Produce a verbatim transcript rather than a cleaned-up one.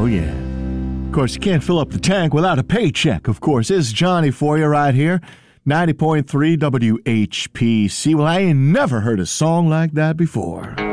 Oh, yeah. Of course, you can't fill up the tank without a paycheck, of course. It's Johnny for you right here. ninety point three W H P C. Well, I ain't never heard a song like that before.